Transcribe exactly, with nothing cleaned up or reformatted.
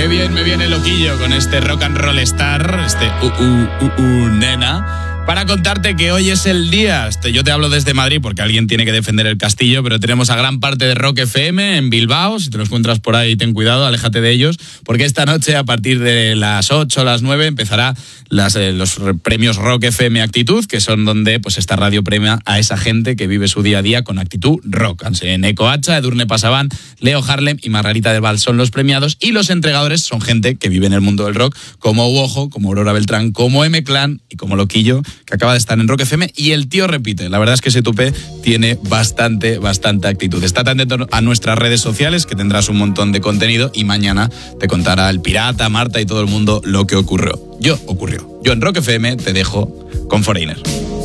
bien me viene loquillo con este rock and roll star, este uh, uh, uh, uh, nena, para contarte que hoy es el día. Este, yo te hablo desde Madrid porque alguien tiene que defender el castillo, pero tenemos a gran parte de Rock F M en Bilbao. Si te los encuentras por ahí, ten cuidado, aléjate de ellos, porque esta noche a partir de las ocho o las nueve empezará las, eh, los premios Rock F M Actitud, que son donde pues esta radio premia a esa gente que vive su día a día con actitud rock. Neko Hacha, Edurne Pasaban, Leo Harlem y Margarita del Val son los premiados, y los entregadores son gente que vive en el mundo del rock, como Uojo, como Aurora Beltrán, como M-Clan y como Loquillo, que acaba de estar en Rock F M, y el tío repite. La verdad es que ese tupé tiene bastante, bastante actitud. Está atento a nuestras redes sociales, que tendrás un montón de contenido, y mañana te contará el Pirata, Marta y todo el mundo lo que ocurrió. Yo ocurrió. Yo en Rock F M te dejo con Foreigner.